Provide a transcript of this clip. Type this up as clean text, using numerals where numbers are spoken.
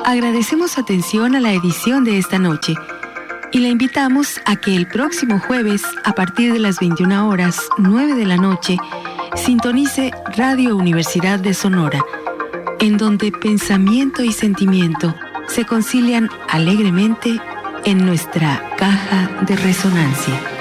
Agradecemos su atención a la edición de esta noche y la invitamos a que el próximo jueves, a partir de las 21 horas, 9 de la noche, sintonice Radio Universidad de Sonora, en donde pensamiento y sentimiento se concilian alegremente en nuestra caja de resonancia.